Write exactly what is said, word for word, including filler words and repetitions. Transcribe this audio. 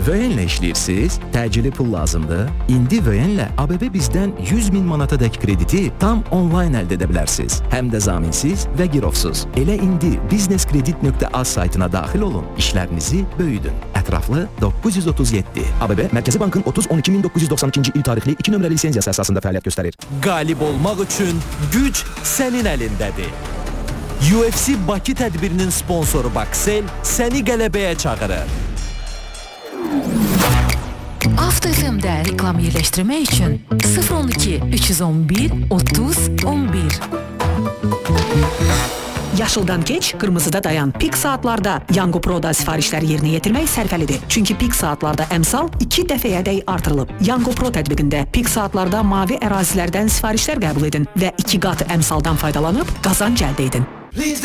Vöyenlə işləyirsiniz, təcili pul lazımdır. İndi Vöyenlə A B B bizdən yüz min manata dək krediti tam onlayn əldə edə bilərsiniz. Həm də zaminsiz və girovsuz. Elə indi businesskredit nöqtə az saytına daxil olun, işlərinizi böyüdün. Ətraflı doqquz yüz otuz yeddi. A B B Mərkəzi Bankın otuz on iki min doqquz yüz doxsan ikinci il tarixli iki nömrəli lisenziyası əsasında fəaliyyət göstərir. Qalib olmaq üçün güc sənin əlindədir. U F C Bakı tədbirinin sponsoru Baksel səni qələbəyə çağırır. Avto F M-də reklam yerləşdirmək üçün sıfır on iki üç yüz on bir otuz on bir. Yaşıldan keç, qırmızıda dayan. Pik saatlarda Yango Pro'da sifarişləri yerinə yetirmək sərfəlidir. Çünki pik saatlarda əmsal iki dəfəyədək artırılıb. Yango Pro tətbiqində pik saatlarda mavi ərazilərdən sifarişlər qəbul edin və iki qat əmsaldan faydalanıb qazanc əldə edin.